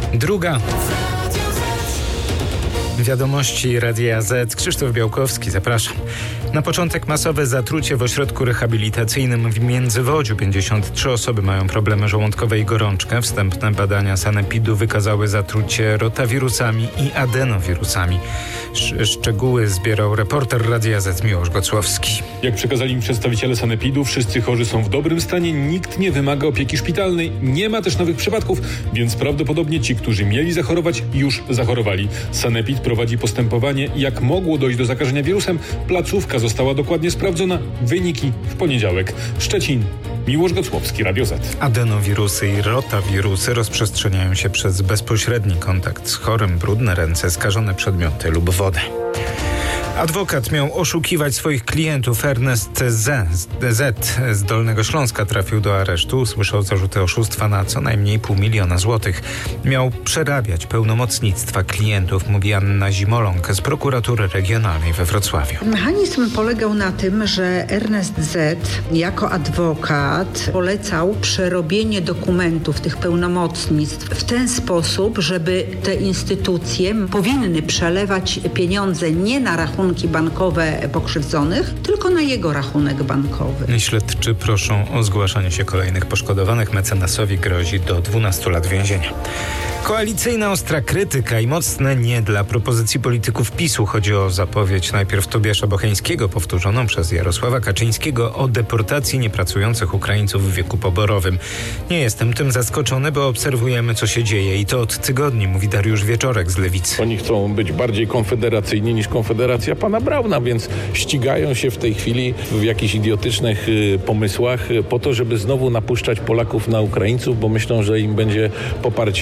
Druga. Wiadomości Radia Z. Krzysztof Białkowski, zapraszam. Na początek masowe zatrucie w ośrodku rehabilitacyjnym w Międzywodziu. 53 osoby mają problemy żołądkowe i gorączkę. Wstępne badania sanepidu wykazały zatrucie rotawirusami i adenowirusami. Szczegóły zbierał reporter Radia Z Miłosz Gocłowski. Jak przekazali mi przedstawiciele sanepidu, wszyscy chorzy są w dobrym stanie, nikt nie wymaga opieki szpitalnej, nie ma też nowych przypadków, więc prawdopodobnie ci, którzy mieli zachorować, już zachorowali. Sanepid prowadzi postępowanie, jak mogło dojść do zakażenia wirusem. Placówka została dokładnie sprawdzona. Wyniki w poniedziałek. Szczecin. Miłosz Gocłowski, Radio Z. Adenowirusy i rotawirusy rozprzestrzeniają się przez bezpośredni kontakt z chorym, brudne ręce, skażone przedmioty lub wodę. Adwokat miał oszukiwać swoich klientów. Ernest Z. z Dolnego Śląska trafił do aresztu. Usłyszał zarzuty oszustwa na co najmniej 500 000 złotych. Miał przerabiać pełnomocnictwa klientów, mówi Anna Zimoląg z prokuratury regionalnej we Wrocławiu. Mechanizm polegał na tym, że Ernest Z. jako adwokat polecał przerobienie dokumentów tych pełnomocnictw w ten sposób, żeby te instytucje powinny przelewać pieniądze nie na rachunki bankowe pokrzywdzonych, tylko na jego rachunek bankowy. Śledczy proszą o zgłaszanie się kolejnych poszkodowanych. Mecenasowi grozi do 12 lat więzienia. Koalicyjna ostra krytyka i mocne nie dla propozycji polityków PiS-u. Chodzi o zapowiedź najpierw Tobiasza Bocheńskiego, powtórzoną przez Jarosława Kaczyńskiego, o deportacji niepracujących Ukraińców w wieku poborowym. Nie jestem tym zaskoczony, bo obserwujemy, co się dzieje i to od tygodni, mówi Dariusz Wieczorek z Lewicy. Oni chcą być bardziej konfederacyjni niż Konfederacja pana Brauna, więc ścigają się w tej chwili w jakichś idiotycznych pomysłach po to, żeby znowu napuszczać Polaków na Ukraińców, bo myślą, że im będzie poparcie